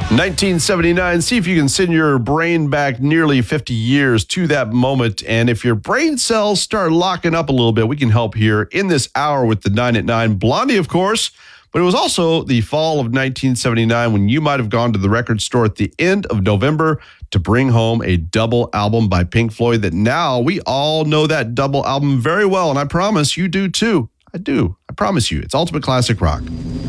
1979, see if you can send your brain back nearly 50 years to that moment. And if your brain cells start locking up a little bit, we can help here in this hour with the 9 at 9. Blondie, of course, but it was also the fall of 1979 when you might have gone to the record store at the end of November to bring home a double album by Pink Floyd that now we all know that double album very well. And I promise you do too. I do. I promise you. It's Ultimate Classic Rock.